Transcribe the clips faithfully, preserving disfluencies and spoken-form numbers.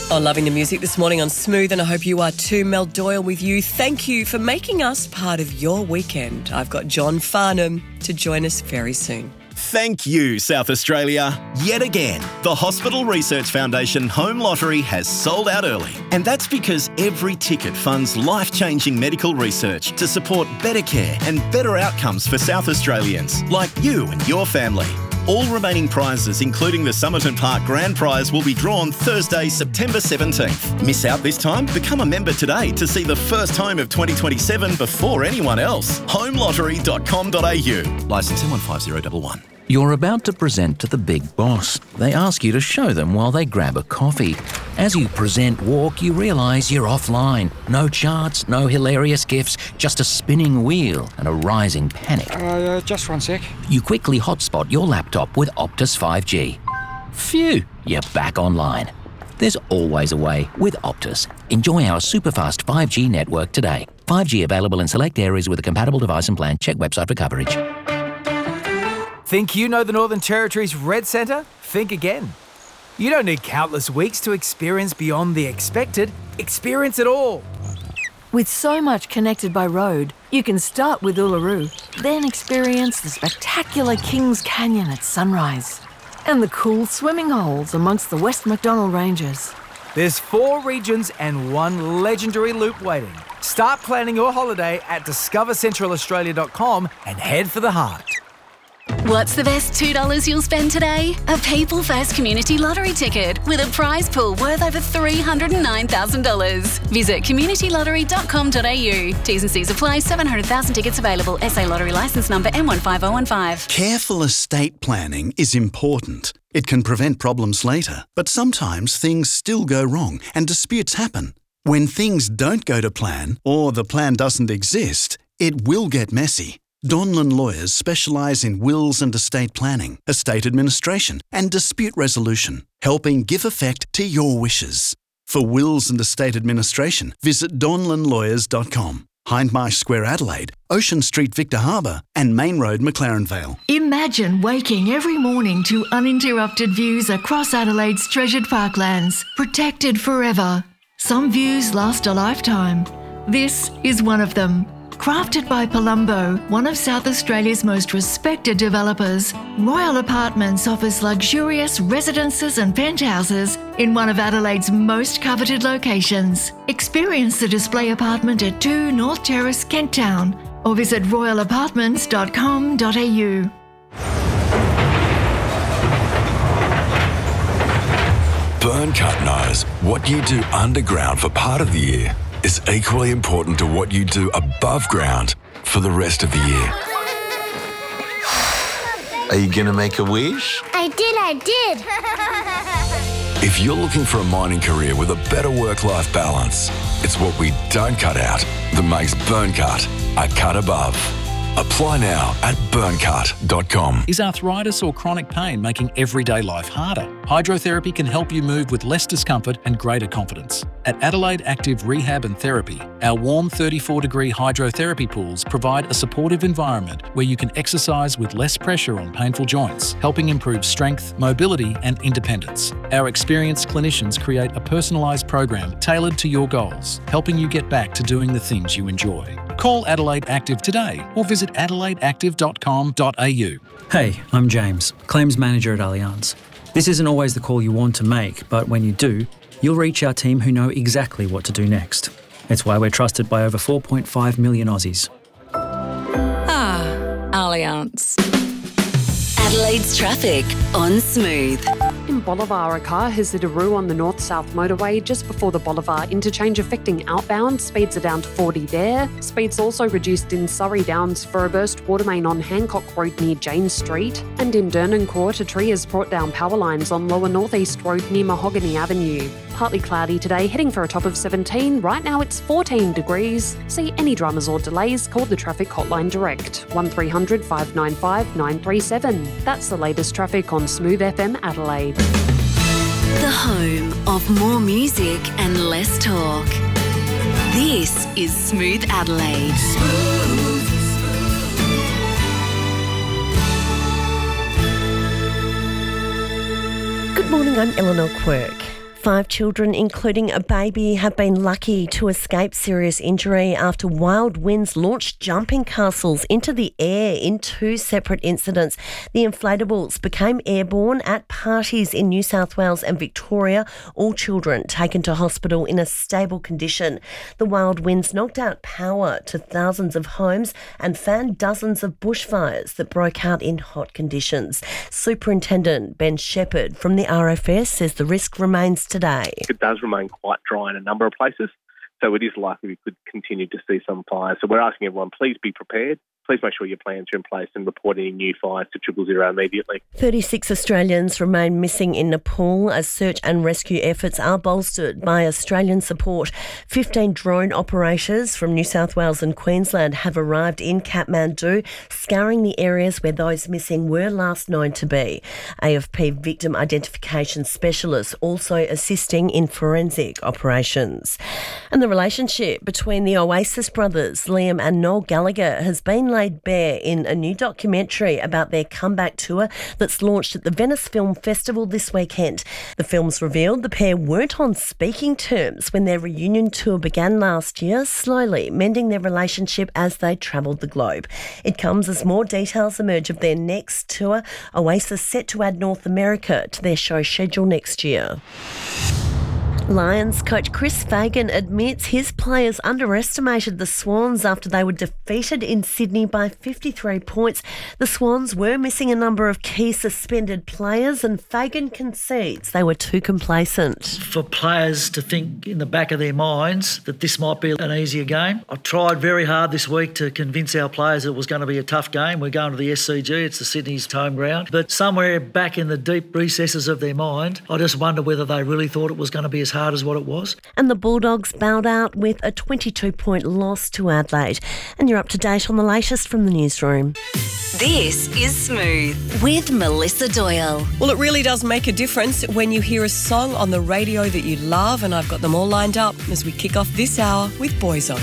Oh, loving the music this morning on Smooth, and I hope you are too. Mel Doyle with you. Thank you for making us part of your weekend. I've got John Farnham to join us very soon. Thank you, South Australia. Yet again, the Hospital Research Foundation Home Lottery has sold out early. And that's because every ticket funds life-changing medical research to support better care and better outcomes for South Australians, like you and your family. All remaining prizes, including the Somerton Park Grand Prize, will be drawn Thursday, September seventeenth. Miss out this time? Become a member today to see the first home of twenty twenty-seven before anyone else. home lottery dot com dot a u. Licence M one five zero one one. You're about to present to the big boss. They ask you to show them while they grab a coffee. As you present walk, you realise you're offline. No charts, no hilarious gifs, just a spinning wheel and a rising panic. Uh, just one sec. You quickly hotspot your laptop with Optus five G. Phew, you're back online. There's always a way with Optus. Enjoy our superfast five G network today. five G available in select areas with a compatible device and plan. Check website for coverage. Think you know the Northern Territory's Red Centre? Think again. You don't need countless weeks to experience beyond the expected. Experience it all. With so much connected by road, you can start with Uluru, then experience the spectacular Kings Canyon at sunrise and the cool swimming holes amongst the West Macdonnell Ranges. There's four regions and one legendary loop waiting. Start planning your holiday at discover central australia dot com and head for the heart. What's the best two dollars you'll spend today? A People First Community Lottery ticket with a prize pool worth over three hundred nine thousand dollars. Visit community lottery dot com dot a u. T's and C's apply. seven hundred thousand tickets available. S A Lottery licence number M one five zero one five. Careful estate planning is important. It can prevent problems later, but sometimes things still go wrong and disputes happen. When things don't go to plan or the plan doesn't exist, it will get messy. Donlan Lawyers specialise in wills and estate planning, estate administration and dispute resolution, helping give effect to your wishes. For wills and estate administration, visit donlan lawyers dot com. Hindmarsh Square Adelaide, Ocean Street Victor Harbour and Main Road McLaren Vale. Imagine waking every morning to uninterrupted views across Adelaide's treasured parklands, protected forever. Some views last a lifetime. This is one of them. Crafted by Palumbo, one of South Australia's most respected developers, Royal Apartments offers luxurious residences and penthouses in one of Adelaide's most coveted locations. Experience the display apartment at two North Terrace, Kent Town, or visit royal apartments dot com dot a u. Burncut knows what you do underground for part of the year is equally important to what you do above ground for the rest of the year. Are you going to make a wish? I did, I If you're looking for a mining career with a better work-life balance, it's what we don't cut out that makes Burncut a cut above. Apply now at burncut dot com. Is arthritis or chronic pain making everyday life harder? Hydrotherapy can help you move with less discomfort and greater confidence. At Adelaide Active Rehab and Therapy, our warm thirty-four degree hydrotherapy pools provide a supportive environment where you can exercise with less pressure on painful joints, helping improve strength, mobility and independence. Our experienced clinicians create a personalised program tailored to your goals, helping you get back to doing the things you enjoy. Call Adelaide Active today or visit adelaide active dot com dot a u. Hey, I'm James, Claims Manager at Allianz. This isn't always the call you want to make, but when you do, you'll reach our team who know exactly what to do next. It's why we're trusted by over four point five million Aussies. Ah, Allianz. Adelaide's traffic on Smooth. In Bolivar, a car has hit a Roo on the north-south motorway just before the Bolivar interchange, affecting outbound. Speeds are down to forty there. Speeds also reduced in Surrey Downs for a burst water main on Hancock Road near James Street. And in Dernancourt, a tree has brought down power lines on Lower North East Road near Mahogany Avenue. Partly cloudy today, heading for a top of seventeen. Right now it's fourteen degrees. See any dramas or delays, call the traffic hotline direct. one three hundred five nine five nine three seven. That's the latest traffic on Smooth F M Adelaide. The home of more music and less talk. This is Smooth Adelaide. Smooth. Good morning, I'm Eleanor Quirk. Five children, including a baby, have been lucky to escape serious injury after wild winds launched jumping castles into the air in two separate incidents. The inflatables became airborne at parties in New South Wales and Victoria. All children taken to hospital in a stable condition. The wild winds knocked out power to thousands of homes and fanned dozens of bushfires that broke out in hot conditions. Superintendent Ben Shepherd from the R F S says the risk remains today. It does remain quite dry in a number of places, so it is likely we could continue to see some fires. So we're asking everyone, please be prepared. Please make sure your plans are in place and report any new fires to triple zero immediately. thirty-six Australians remain missing in Nepal as search and rescue efforts are bolstered by Australian support. fifteen drone operators from New South Wales and Queensland have arrived in Kathmandu, scouring the areas where those missing were last known to be. A F P victim identification specialists also assisting in forensic operations. And the relationship between the Oasis brothers, Liam and Noel Gallagher, has been laid bare in a new documentary about their comeback tour that's launched at the Venice Film Festival this weekend. The films revealed the pair weren't on speaking terms when their reunion tour began last year, slowly mending their relationship as they travelled the globe. It comes as more details emerge of their next tour. Oasis set to add North America to their show schedule next year. Lions coach Chris Fagan admits his players underestimated the Swans after they were defeated in Sydney by fifty-three points. The Swans were missing a number of key suspended players, and Fagan concedes they were too complacent. For players to think in the back of their minds that this might be an easier game. I tried very hard this week to convince our players it was going to be a tough game. We're going to the S C G, it's the Sydney's home ground. But somewhere back in the deep recesses of their mind, I just wonder whether they really thought it was going to be as hard as what it was. And the Bulldogs bowed out with a twenty-two point loss to Adelaide. And you're up to date on the latest from the newsroom. This is Smooth with Melissa Doyle. Well, it really does make a difference when you hear a song on the radio that you love, and I've got them all lined up as we kick off this hour with Boyzone.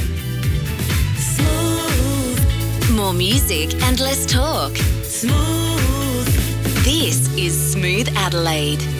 Smooth. More music and less talk. Smooth. This is Smooth Adelaide.